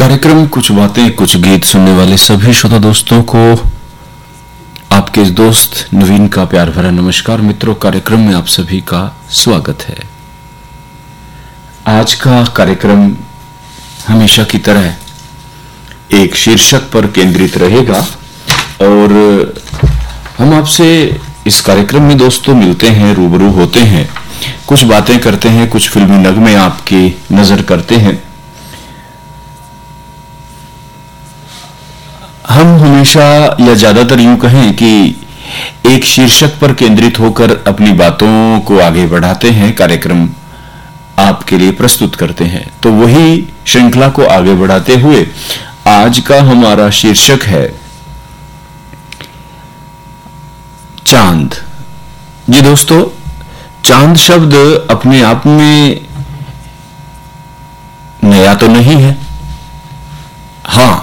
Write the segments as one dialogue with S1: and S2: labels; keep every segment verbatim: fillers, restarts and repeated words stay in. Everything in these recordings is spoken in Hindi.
S1: कार्यक्रम कुछ बातें कुछ गीत सुनने वाले सभी श्रोता दोस्तों को आपके इस दोस्त नवीन का प्यार भरा नमस्कार। मित्रों, कार्यक्रम में आप सभी का स्वागत है। आज का कार्यक्रम हमेशा की तरह एक शीर्षक पर केंद्रित रहेगा और हम आपसे इस कार्यक्रम में दोस्तों मिलते हैं, रूबरू होते हैं, कुछ बातें करते हैं, कुछ फिल्मी नगमे आपकी नजर करते हैं। हम हमेशा या ज्यादातर यूं कहें कि एक शीर्षक पर केंद्रित होकर अपनी बातों को आगे बढ़ाते हैं, कार्यक्रम आपके लिए प्रस्तुत करते हैं। तो वही श्रृंखला को आगे बढ़ाते हुए आज का हमारा शीर्षक है चांद। जी दोस्तों, चांद शब्द अपने आप में नया तो नहीं है। हां,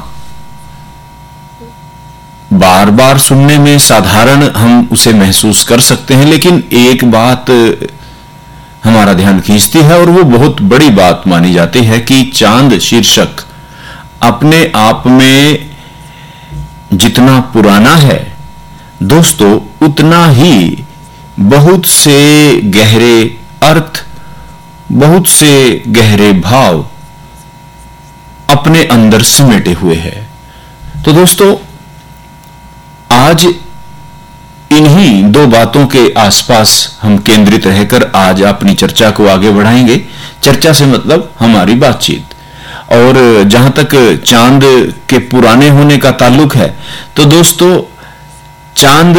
S1: बार बार सुनने में साधारण हम उसे महसूस कर सकते हैं, लेकिन एक बात हमारा ध्यान खींचती है और वो बहुत बड़ी बात मानी जाती है कि चांद शीर्षक अपने आप में जितना पुराना है दोस्तों, उतना ही बहुत से गहरे अर्थ, बहुत से गहरे भाव अपने अंदर समेटे हुए है। तो दोस्तों, आज इन्हीं दो बातों के आसपास हम केंद्रित रहकर आज अपनी चर्चा को आगे बढ़ाएंगे। चर्चा से मतलब हमारी बातचीत। और जहां तक चांद के पुराने होने का ताल्लुक है तो दोस्तों, चांद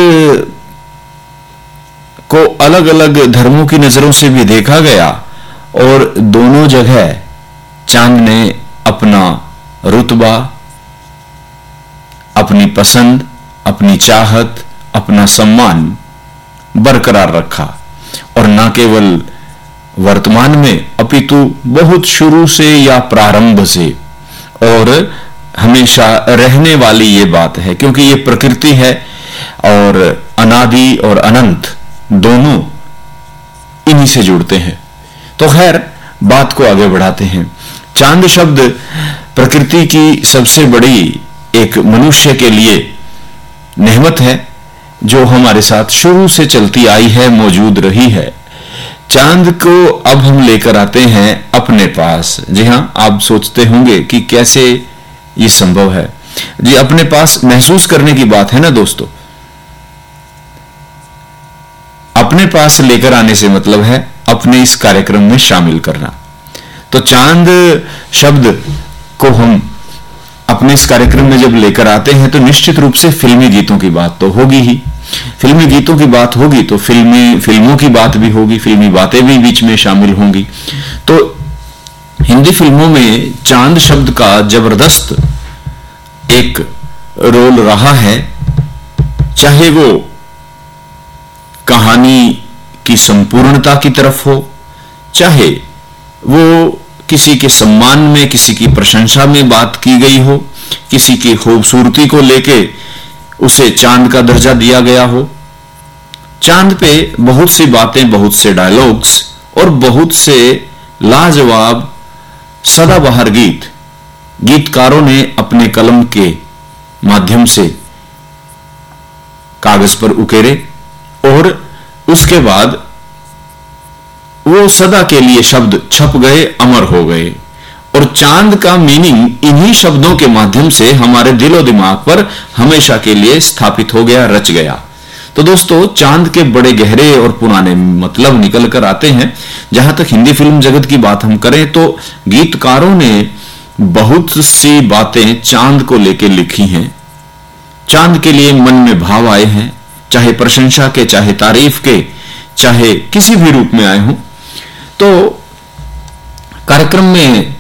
S1: को अलग अलग धर्मों की नजरों से भी देखा गया और दोनों जगह चांद ने अपना रुतबा, अपनी पसंद, अपनी चाहत, अपना सम्मान बरकरार रखा। और न केवल वर्तमान में अपितु बहुत शुरू से या प्रारंभ से और हमेशा रहने वाली ये बात है, क्योंकि ये प्रकृति है और अनादि और अनंत दोनों इन्हीं से जुड़ते हैं। तो खैर, बात को आगे बढ़ाते हैं। चांद शब्द प्रकृति की सबसे बड़ी एक मनुष्य के लिए नेमत है जो हमारे साथ शुरू से चलती आई है, मौजूद रही है। चांद को अब हम लेकर आते हैं अपने पास। जी हां, आप सोचते होंगे कि कैसे ये संभव है। जी, अपने पास महसूस करने की बात है ना दोस्तों। अपने पास लेकर आने से मतलब है अपने इस कार्यक्रम में शामिल करना। तो चांद शब्द को हम अपने इस कार्यक्रम में जब लेकर आते हैं तो निश्चित रूप से फिल्मी गीतों की बात तो होगी ही। फिल्मी गीतों की बात होगी तो फिल्मी फिल्मों की बात भी होगी, फिल्मी बातें भी बीच में शामिल होंगी। तो हिंदी फिल्मों में चांद शब्द का जबरदस्त एक रोल रहा है, चाहे वो कहानी की संपूर्णता की तरफ हो, चाहे वो किसी के सम्मान में, किसी की प्रशंसा में बात की गई हो, किसी की खूबसूरती को लेके उसे चांद का दर्जा दिया गया हो। चांद पे बहुत सी बातें, बहुत से डायलॉग्स और बहुत से लाजवाब सदाबहार गीत गीतकारों ने अपने कलम के माध्यम से कागज पर उकेरे और उसके बाद वो सदा के लिए शब्द छप गए, अमर हो गए। और चांद का मीनिंग इन्हीं शब्दों के माध्यम से हमारे दिलो दिमाग पर हमेशा के लिए स्थापित हो गया, रच गया। तो दोस्तों, चांद के बड़े गहरे और पुराने मतलब निकल कर आते हैं। जहां तक हिंदी फिल्म जगत की बात हम करें तो गीतकारों ने बहुत सी बातें चांद को लेकर लिखी हैं। चांद के लिए मन में भाव आए हैं, चाहे प्रशंसा के, चाहे तारीफ के, चाहे किसी भी रूप में आए हों। तो कार्यक्रम में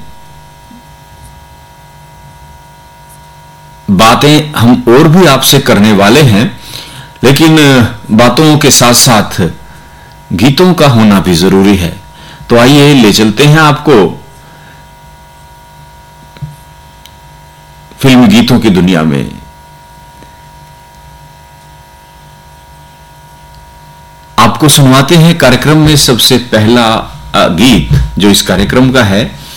S1: बातें हम और भी आपसे करने वाले हैं, लेकिन बातों के साथ साथ गीतों का होना भी जरूरी है। तो आइए ले चलते हैं आपको फिल्म गीतों की दुनिया में। आपको सुनवाते हैं कार्यक्रम में सबसे पहला गीत जो इस कार्यक्रम का है,